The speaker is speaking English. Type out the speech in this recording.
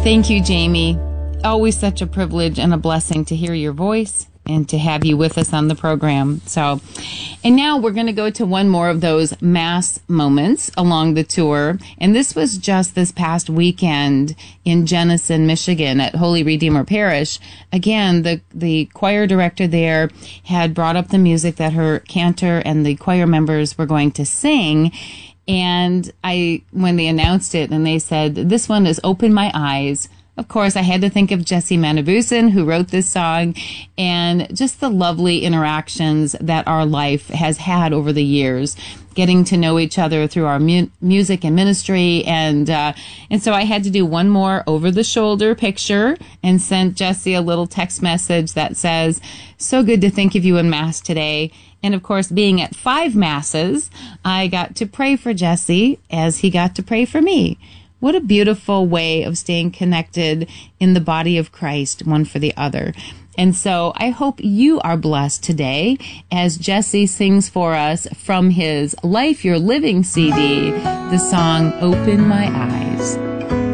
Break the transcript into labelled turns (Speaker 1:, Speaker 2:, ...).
Speaker 1: Thank you, Jamie. Always such a privilege and a blessing to hear your voice and to have you with us on the program. And now we're going to go to one more of those Mass moments along the tour. And this was just this past weekend in Jenison, Michigan at Holy Redeemer Parish. Again, the choir director there had brought up the music that her cantor and the choir members were going to sing. And when they announced it and they said, this one is Open My Eyes, of course, I had to think of Jesse Manibusan, who wrote this song, and just the lovely interactions that our life has had over the years, getting to know each other through our music and ministry. And so I had to do one more over-the-shoulder picture and sent Jesse a little text message that says, so good to think of you in Mass today. And of course, being at 5 Masses, I got to pray for Jesse as he got to pray for me. What a beautiful way of staying connected in the body of Christ, one for the other. And so I hope you are blessed today as Jesse sings for us from his Life You're Living CD, the song Open My Eyes.